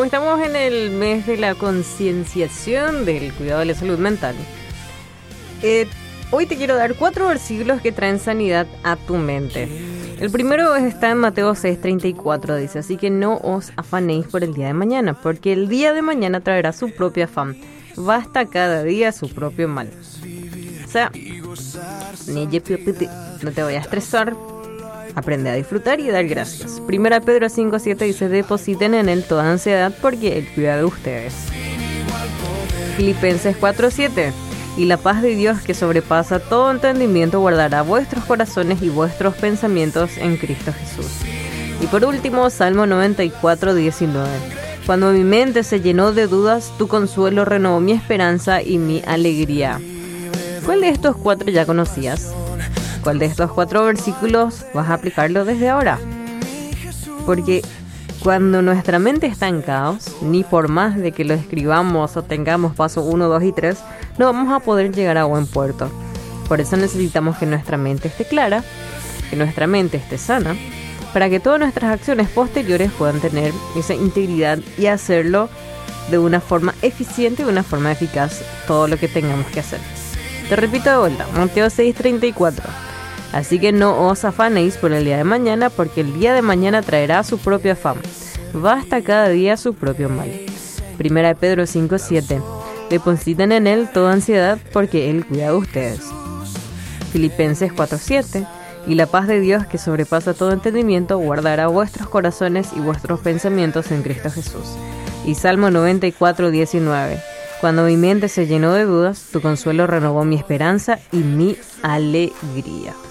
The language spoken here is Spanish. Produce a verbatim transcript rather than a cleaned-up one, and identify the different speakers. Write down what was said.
Speaker 1: estamos en el mes de la concienciación del cuidado de la salud mental, eh, hoy te quiero dar cuatro versículos que traen sanidad a tu mente. El primero está en Mateo seis treinta y cuatro, dice: así que no os afanéis por el día de mañana, porque el día de mañana traerá su propio afán. Basta cada día su propio mal. O sea, no te voy a estresar. Aprende a disfrutar y dar gracias. Primera Pedro cinco siete dice: depositen en él toda ansiedad porque él cuida de ustedes. Filipenses cuatro siete: y la paz de Dios, que sobrepasa todo entendimiento, guardará vuestros corazones y vuestros pensamientos en Cristo Jesús. Y por último, Salmo noventa y cuatro diecinueve: cuando mi mente se llenó de dudas, tu consuelo renovó mi esperanza y mi alegría. ¿Cuál de estos cuatro ya conocías? ¿Cuál de estos cuatro versículos vas a aplicarlo desde ahora? Porque cuando nuestra mente está en caos, ni por más de que lo escribamos o tengamos paso uno, dos y tres, no vamos a poder llegar a buen puerto. Por eso necesitamos que nuestra mente esté clara, que nuestra mente esté sana, para que todas nuestras acciones posteriores puedan tener esa integridad y hacerlo de una forma eficiente y de una forma eficaz todo lo que tengamos que hacer. Te repito de vuelta, Mateo seis treinta y cuatro. Así que no os afanéis por el día de mañana, porque el día de mañana traerá su propio afán. Basta cada día su propio mal. Primera de Pedro cinco siete. Depositen en él toda ansiedad, porque él cuida de ustedes. Filipenses cuatro siete. Y la paz de Dios, que sobrepasa todo entendimiento, guardará vuestros corazones y vuestros pensamientos en Cristo Jesús. Y Salmo noventa y cuatro diecinueve. Cuando mi mente se llenó de dudas, tu consuelo renovó mi esperanza y mi alegría.